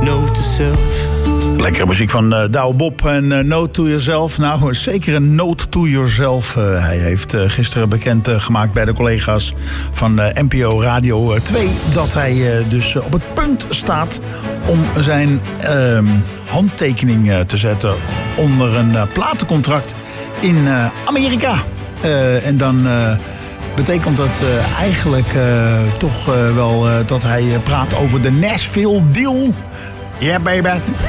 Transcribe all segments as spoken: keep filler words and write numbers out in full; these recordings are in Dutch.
note to self. Lekkere muziek van uh, Douwe Bob en uh, Note to Yourself. Nou, zeker een Note to Yourself. Uh, hij heeft uh, gisteren bekend uh, gemaakt bij de collega's van uh, N P O Radio twee... dat hij uh, dus uh, op het punt staat om zijn uh, handtekening uh, te zetten onder een uh, platencontract in uh, Amerika. Uh, en dan... Uh, betekent dat uh, eigenlijk uh, toch uh, wel uh, dat hij uh, praat over de Nashville Deal. Ja, yeah, baby.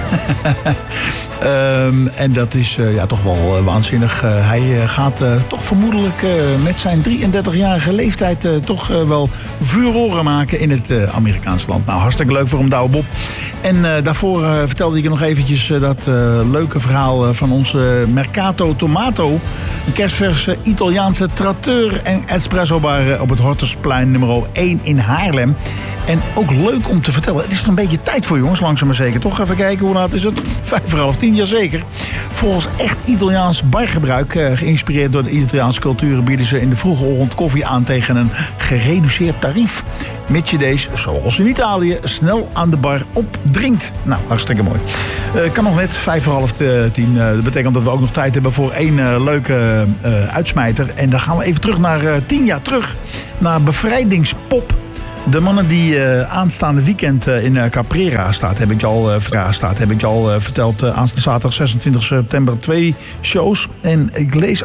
um, en dat is uh, ja, toch wel uh, waanzinnig. Uh, hij uh, gaat uh, toch vermoedelijk uh, met zijn drieëndertigjarige leeftijd... Uh, toch uh, wel furoren maken in het uh, Amerikaanse land. Nou, hartstikke leuk voor hem, Douwe Bob. En uh, daarvoor uh, vertelde ik je nog eventjes uh, dat uh, leuke verhaal uh, van onze Mercato Tomato. Een kerstverse Italiaanse tratteur en espressobar uh, op het Hortusplein nummer één in Haarlem. En ook leuk om te vertellen. Het is er een beetje tijd voor, jongens, langzaam maar zeker. Toch even kijken, hoe laat is het? Vijf voor half tien, jazeker. Volgens echt Italiaans bargebruik, uh, geïnspireerd door de Italiaanse cultuur, bieden ze in de vroege ochtend koffie aan tegen een gereduceerd tarief. Mits je deze, zoals in Italië, snel aan de bar opdrinkt. Nou, hartstikke mooi. Uh, kan nog net vijf voor half tien. Uh, dat betekent dat we ook nog tijd hebben voor één uh, leuke uh, uitsmijter. En dan gaan we even terug naar uh, tien jaar terug. Naar Bevrijdingspop. De mannen die uh, aanstaande weekend uh, in uh, Caprera staat, heb ik je al, uh, staat, heb ik je al uh, verteld. Uh, aanstaande zaterdag zesentwintig september twee shows. En ik lees